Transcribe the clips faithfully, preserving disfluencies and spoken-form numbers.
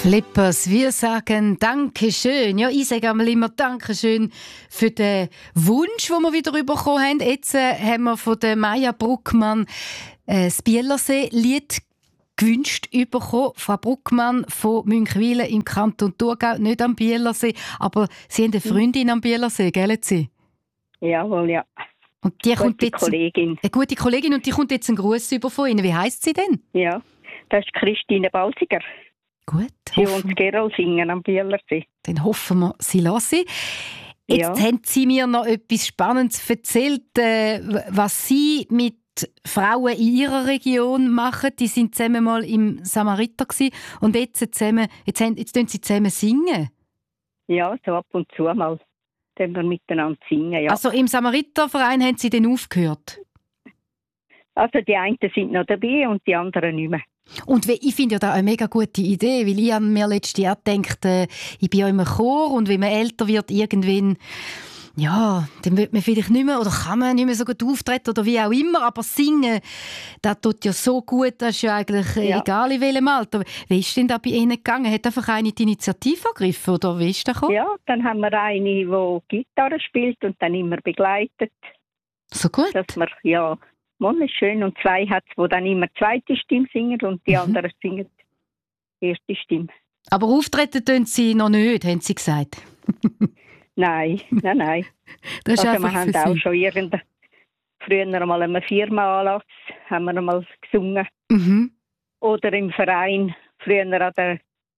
Flippers, wir sagen Dankeschön. Ja, ich sage einmal immer Dankeschön für den Wunsch, den wir wieder bekommen haben. Jetzt äh, haben wir von der Maja Bruckmann äh, das Bielersee-Lied gewünscht bekommen. Frau Bruckmann von Münchwilen im Kanton Thurgau, nicht am Bielersee, aber Sie haben eine Freundin am Bielersee, gell Sie? Jawohl, ja. Und die gute kommt jetzt, Kollegin. Eine gute Kollegin, und die kommt jetzt einen Gruß über von Ihnen. Wie heisst sie denn? Ja, das ist Christine Balsiger. Gut. Sie wohnt Gerolsingen am Bielersee. Dann hoffen wir, sie lassen. Jetzt Ja. haben Sie mir noch etwas Spannendes erzählt, äh, was Sie mit Frauen in Ihrer Region machen. Die sind zusammen mal im Samariter gewesen und jetzt zusammen, jetzt, haben, jetzt tun Sie zusammen singen. Ja, so ab und zu mal. Dann wir miteinander singen, ja. Also im Samariterverein haben Sie dann aufgehört? Also die einen sind noch dabei und die anderen nicht mehr. Und we- ich finde ja da eine mega gute Idee, weil ich habe mir letztes Jahr gedacht, äh, ich bin ja im Chor und wenn man älter wird, irgendwann, ja, dann wird man vielleicht nicht mehr oder kann man nicht mehr so gut auftreten oder wie auch immer, aber singen, das tut ja so gut, das ist ja eigentlich äh, Ja. egal in welchem Alter. Wie ist denn da bei Ihnen gegangen? Hat einfach eine die Initiative ergriffen oder wie ist das gekommen? Ja, dann haben wir eine, die Gitarre spielt und dann immer begleitet. So gut? Dass wir, ja, Mann ist schön. Und zwei hat es, die dann immer zweite Stimme singen und die Mhm. anderen singen erste Stimme. Aber auftreten tun Sie noch nicht, haben Sie gesagt. Nein, nein, nein. Das ist Also einfach wir haben für auch Sie. schon irgendein, früher mal einem Firmenanlass haben wir mal gesungen. Mhm. Oder im Verein, früher an der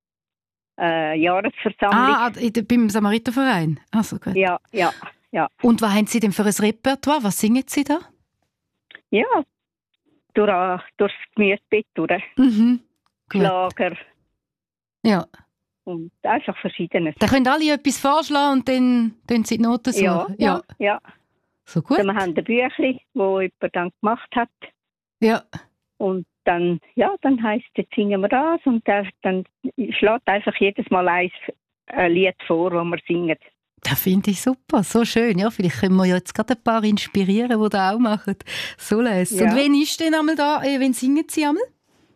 äh, Jahresversammlung. Ah, in der- beim Samariterverein. Also gut. Ja, ja, ja. Und was haben Sie denn für ein Repertoire? Was singen Sie da? Ja, durch, äh, durchs Gemüsebett durch. Mhm. Gut. Schlager Ja. und einfach Verschiedenes. Da können alle etwas vorschlagen und dann tun Sie die Noten suchen. Ja, ja, ja. So gut. Dann wir haben ein Büchlein, das jemand dann gemacht hat. Ja. Und dann, ja, dann heisst es, jetzt singen wir das. Und dann, dann schlägt einfach jedes Mal ein, ein Lied vor, das wir singen. Das finde ich super. So schön. Ja, vielleicht können wir ja jetzt gerade ein paar inspirieren, die das auch machen. So lässig. Ja. Und wen ist denn einmal da? Äh, wen singen Sie einmal?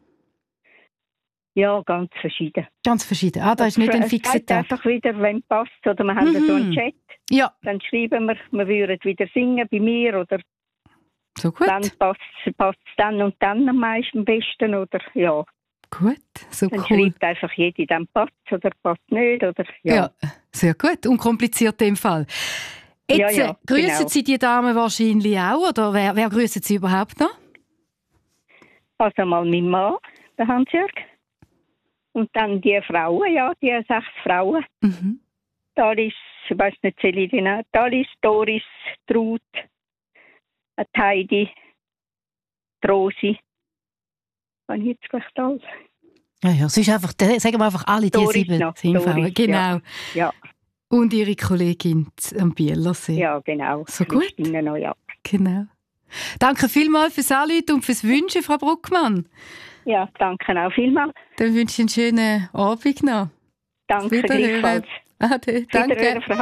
Ja, ganz verschieden. Ganz verschieden. Ah, da ist nicht ein Es fixer sagt Tag. einfach wieder, wenn es passt. Oder wir haben Mhm. so einen Chat. Ja, Dann schreiben wir, wir würden wieder singen bei mir. Oder so gut. dann passt es dann und dann am meisten am besten. Oder ja, Gut, so dann cool. schreibt einfach jeder, dann passt es oder passt nicht. Oder, ja. Ja. Sehr gut. Unkompliziert in dem Fall. Jetzt Ja, ja, äh, grüßen genau. Sie die Dame wahrscheinlich auch? Oder wer, wer grüßen Sie überhaupt noch? Also mal mein Mann, der Hans-Jörg. Und dann die Frauen, ja, die sechs Frauen. Mhm. Dalis, ich weiß nicht, zähle ich die noch. Dalis, Doris, Trud, die Heidi, die Rosi. Wann jetzt gleich alles? Ja, ja, es ist einfach, der- sagen wir einfach alle, die Doris sieben noch, sind Doris, Frauen. Genau. Ja, Und Ihre Kollegin z- am Bielersee. ja, genau. So gut. Christine noch, ja. Genau. Danke vielmals fürs Anrufen und fürs Wünschen, Frau Bruckmann. Ja, danke auch vielmals. Dann wünsche ich einen schönen Abend noch. Danke Wiederhören. gleichfalls. Ade. Danke. Wiederhören, Frau